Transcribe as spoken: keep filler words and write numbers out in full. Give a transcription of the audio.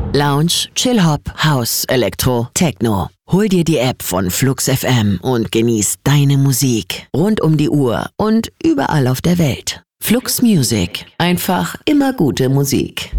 Lounge, Chill-Hop, House, Elektro, Techno. Hol dir die App von Flux F M und genieß deine Musik rund um die Uhr und überall auf der Welt. Flux Music. Einfach immer gute Musik.